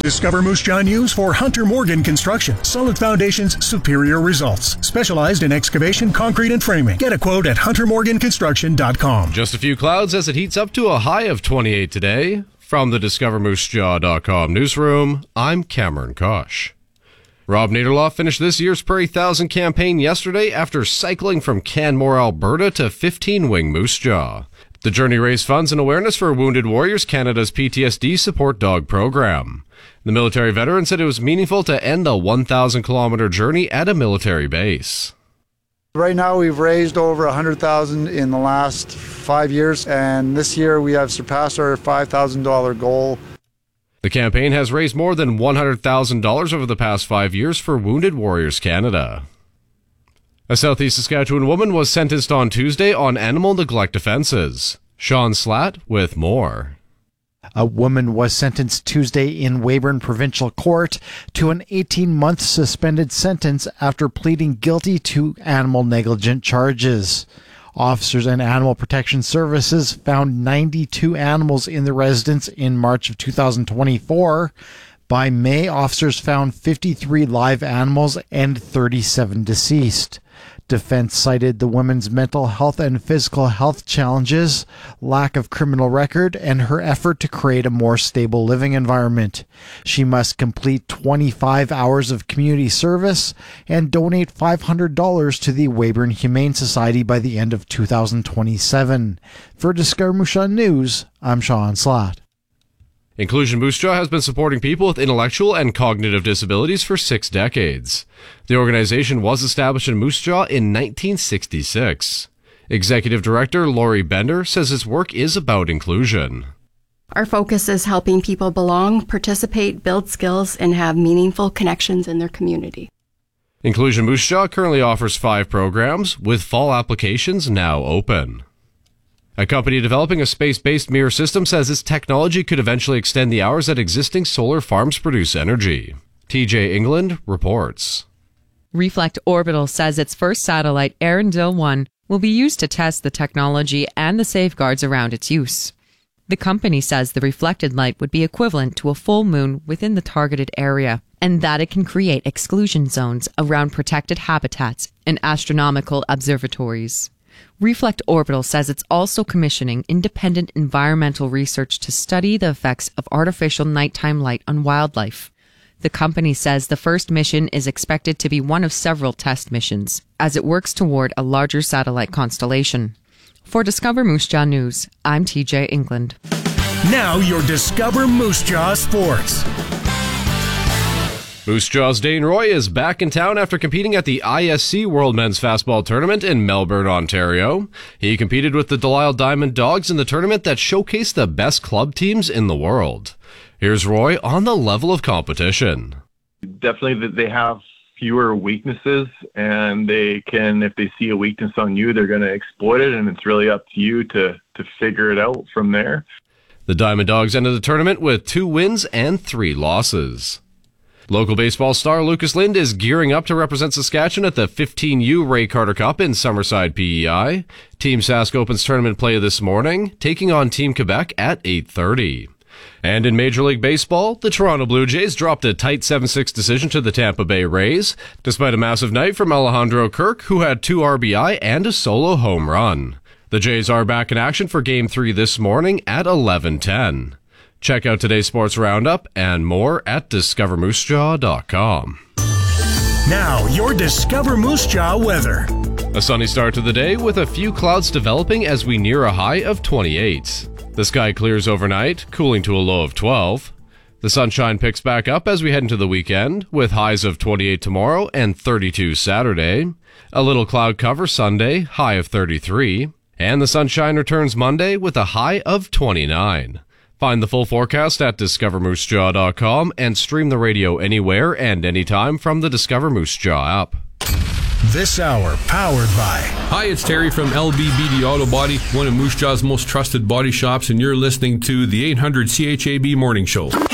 Discover Moose Jaw News for Hunter Morgan Construction. Solid foundations, superior results. Specialized in excavation, concrete, and framing. Get a quote at huntermorganconstruction.com. Just a few clouds as it heats up to a high of 28 today. From the DiscoverMooseJaw.com newsroom, I'm Cameron Kosh. Rob Naderloff finished this year's Prairie 1000 campaign yesterday after cycling from Canmore, Alberta to 15-wing Moose Jaw. The journey raised funds and awareness for Wounded Warriors Canada's PTSD support dog program. The military veteran said it was meaningful to end the 1,000-kilometer journey at a military base. Right now we've raised over $100,000 in the last 5 years, and this year we have surpassed our $5,000 goal. The campaign has raised more than $100,000 over the past 5 years for Wounded Warriors Canada. A Southeast Saskatchewan woman was sentenced on Tuesday on animal neglect offenses. Sean Slatt with more. A woman was sentenced Tuesday in Weyburn Provincial Court to an 18-month suspended sentence after pleading guilty to animal negligent charges. Officers and Animal Protection Services found 92 animals in the residence in March of 2024. By May, officers found 53 live animals and 37 deceased. Defense cited the woman's mental health and physical health challenges, lack of criminal record, and her effort to create a more stable living environment. She must complete 25 hours of community service and donate $500 to the Weyburn Humane Society by the end of 2027. For Discover Moose Jaw News, I'm Sean Slatt. Inclusion Moose Jaw has been supporting people with intellectual and cognitive disabilities for 6 decades. The organization was established in Moose Jaw in 1966. Executive Director Lori Bender says its work is about inclusion. Our focus is helping people belong, participate, build skills, and have meaningful connections in their community. Inclusion Moose Jaw currently offers 5 programs, with fall applications now open. A company developing a space-based mirror system says its technology could eventually extend the hours that existing solar farms produce energy. TJ England reports. Reflect Orbital says its first satellite, Arendelle 1, will be used to test the technology and the safeguards around its use. The company says the reflected light would be equivalent to a full moon within the targeted area, and that it can create exclusion zones around protected habitats and astronomical observatories. Reflect Orbital says it's also commissioning independent environmental research to study the effects of artificial nighttime light on wildlife. The company says the first mission is expected to be one of several test missions, as it works toward a larger satellite constellation. For Discover Moose Jaw News, I'm TJ England. Now your Discover Moose Jaw Sports. Moose Jaw's Dane Roy is back in town after competing at the ISC World Men's Fastball Tournament in Melbourne, Ontario. He competed with the Delisle Diamond Dogs in the tournament that showcased the best club teams in the world. Here's Roy on the level of competition. Definitely they have fewer weaknesses, and they can, if they see a weakness on you, they're going to exploit it, and it's really up to you to figure it out from there. The Diamond Dogs ended the tournament with 2 wins and 3 losses. Local baseball star Lucas Lind is gearing up to represent Saskatchewan at the 15U Ray Carter Cup in Summerside, PEI. Team Sask opens tournament play this morning, taking on Team Quebec at 8:30. And in Major League Baseball, the Toronto Blue Jays dropped a tight 7-6 decision to the Tampa Bay Rays, despite a massive night from Alejandro Kirk, who had 2 RBI and a solo home run. The Jays are back in action for Game 3 this morning at 11:10. Check out today's sports roundup and more at DiscoverMooseJaw.com. Now, your Discover Moose Jaw weather. A sunny start to the day with a few clouds developing as we near a high of 28. The sky clears overnight, cooling to a low of 12. The sunshine picks back up as we head into the weekend, with highs of 28 tomorrow and 32 Saturday. A little cloud cover Sunday, high of 33. And the sunshine returns Monday with a high of 29. Find the full forecast at DiscoverMooseJaw.com and stream the radio anywhere and anytime from the Discover Moose Jaw app. This hour powered by... Hi, it's Terry from LBBD Auto Body, one of Moose Jaw's most trusted body shops, and you're listening to the 800 CHAB Morning Show.